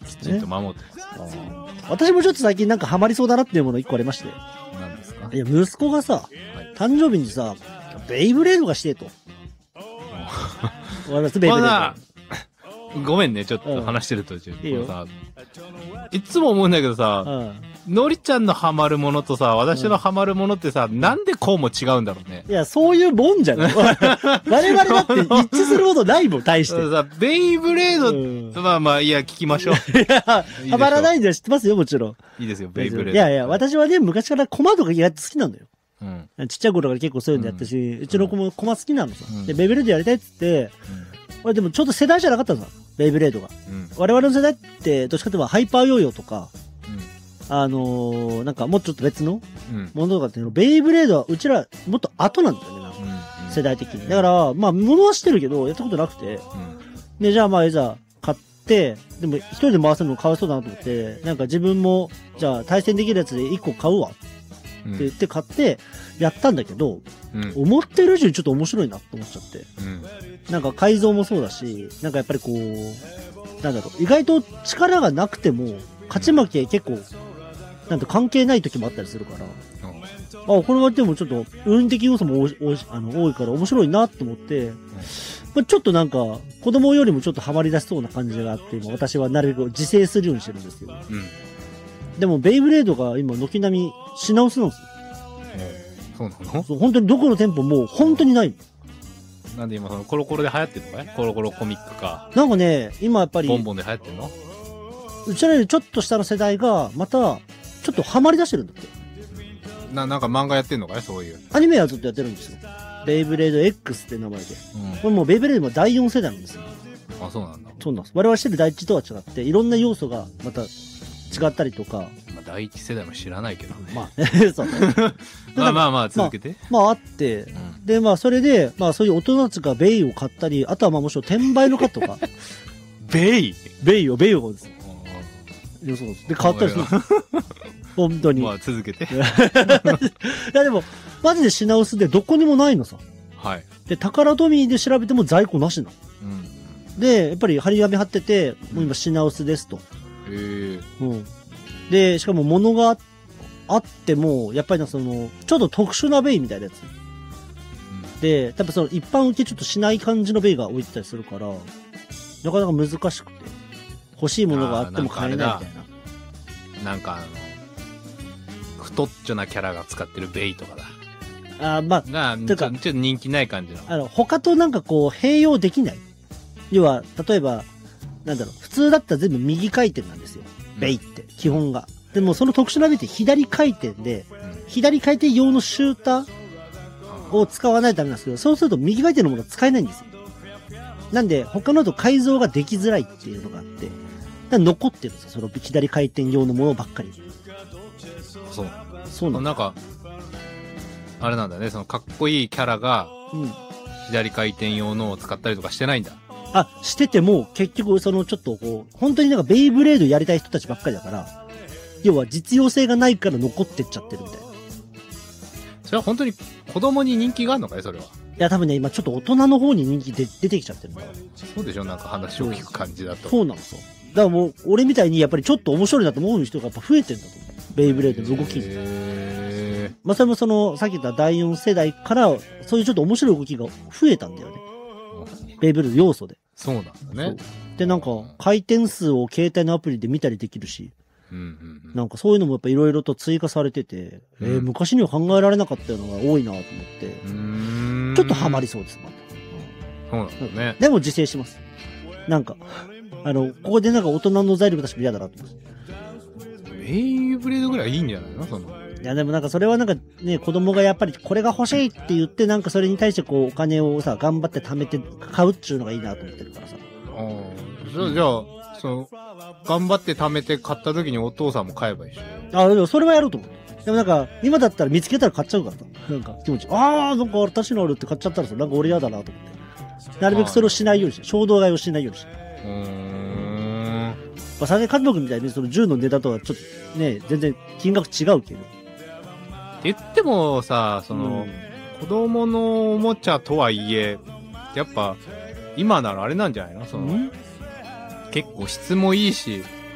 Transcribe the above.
きちんと守ってます。 私もちょっと最近なんかハマりそうだなっていうもの一個ありまして。 何ですか？ いや、息子がさ、誕生日にさ、ベイブレードがしてと。ベイブレード。 ごめんね、ちょっと話してる途中。いいよ。いつも思うんだけどさ、のりちゃんのハマるものとさ、私のハマるものってさ、なんでこうも違うんだろうね。 いや、そういうもんじゃない。我々だって一致するほどないもん、対して。 さ、ベイブレード、まあまあ、いや、聞きましょう。 いや、ハマらないんじゃ知ってますよ、もちろん。 いいですよ、ベイブレード。 いやいや、私はね、昔からコマとかやって好きなんだよ。ちっちゃい頃から結構そういうのやったし、うちの子もコマ好きなのさ。で、ベイブレードやりたいっつって、俺でもちょっと世代じゃなかったのさ、ベイブレードが。我々の世代って、どっちかというとハイパーヨーヨーとか、なんかもうちょっと別のものとかっていうの、ベイブレードはうちらもっと後なんだよね、なんか世代的に。だから、まあ、物は知ってるけど、やったことなくて。で、じゃあまあ、いざ買って、でも一人で回すのかわいそうだなと思って、なんか自分も、じゃあ対戦できるやつで1個買うわ。って言って買って、やったんだけど、思ってる以上にちょっと面白いなって思っちゃって。なんか改造もそうだし、なんかやっぱりこう、なんだろう、意外と力がなくても、勝ち負け結構、なんと関係ない時もあったりするから、これはでもちょっと運的要素も多いから面白いなって思って、ちょっとなんか子供よりもちょっとハマり出しそうな感じがあって、今私はなるべく自制するようにしてるんですけど、でもベイブレードが今軒並み品薄なんですよ。 そうなの？ そう、本当にどこの店舗も本当にない。 なんで今そのコロコロで流行ってんのかい？コロコロコミックか。 なんかね、今やっぱりボンボンで流行ってんの？ うちらよりちょっと下の世代がまたちょっとハマり出してるんだって。 なんか漫画やってんのかい？そういう。 アニメはずっとやってるんですよ。ベイブレード X って名前で。これもうベイブレードも第4世代なんですよ。 あ、そうなんだ。 そうなんです。我々してる第一とは違って、いろんな要素がまた違ったりとか。 まあ、第一世代も知らないけどね。 まあ、そう。 まあ、続けて。 まあ、あって、で、まあ、それで、まあ、そういう大人たちがベイを買ったり、あとはまあ、もちろん転売のカットか。ベイをです。そうです。で、買ったりするんです。本当に。 まあ、続けて。いや、でも、マジで品薄でどこにもないのさ。 はい。 で、宝トミーで調べても在庫なしなの。で、やっぱり張り紙貼ってて、もう今品薄ですと。で、しかも物があっても、やっぱりその、ちょっと特殊なベイみたいなやつ。で、多分その一般受けちょっとしない感じのベイが置いてたりするから、なかなか難しくて、欲しいものがあっても買えないみたいな。 なんか太っちょなキャラが使ってるベイとかだ。 まあ、 ちょっと人気ない感じの。 他となんかこう、併用できない。要は、例えば、なんだろう、普通だったら全部右回転なんですよ。ベイって、基本が。でもその特殊なベイって左回転で、左回転用のシューターを使わないとダメなんですけど、そうすると右回転のものが使えないんですよ。なんで、他のと改造ができづらいっていうのがあって、残ってるんですよ、その左回転用のものばっかり。そうなんか、あれなんだね、そのかっこいいキャラが、左回転用のを使ったりとかしてないんだ。 してても、結局、そのちょっとこう、本当になんかベイブレードやりたい人たちばっかりだから、要は実用性がないから残ってっちゃってるみたいな。 それは本当に子供に人気があるのかい、それは。いや、多分ね、今ちょっと大人の方に人気出てきちゃってるから。 そうでしょ、なんか話を聞く感じだと。 そうなんですよ。だからもう、俺みたいにやっぱりちょっと面白いなと思う人がやっぱ増えてんだと思う。ベイブレードの動きに。まあ、それもその、さっき言った第4世代から、そういうちょっと面白い動きが増えたんだよね。ベイブレード要素で。 そうなんだね。 で、なんか、回転数を携帯のアプリで見たりできるし、なんかそういうのもやっぱいろいろと追加されてて、昔には考えられなかったのが多いなと思って、ちょっとハマりそうです、また。そうなんだね。 でも自制します。なんか、ここでなんか大人の財力出しても嫌だなと思って。 ベイブレードぐらいいいんじゃないの？ いやでもなんかそれはなんかね、子供がやっぱりこれが欲しいって言って、なんかそれに対してこうお金をさ、頑張って貯めて買うっちゅうのがいいなと思ってるからさ。 じゃあ、頑張って貯めて買った時にお父さんも買えばいいし。 でもそれはやろうと思う。でもなんか、今だったら見つけたら買っちゃうからさ。なんか気持ち。なんか私のあるって買っちゃったらさ、なんか俺嫌だなと思って。なるべくそれをしないようにして、衝動買いをしないようにして。まあ、さすがに加藤君みたいにその銃の値段とはちょっとね、全然金額違うけど。 って言ってもさ、子供のおもちゃとはいえ、やっぱ、今ならあれなんじゃないの？結構質もいいし、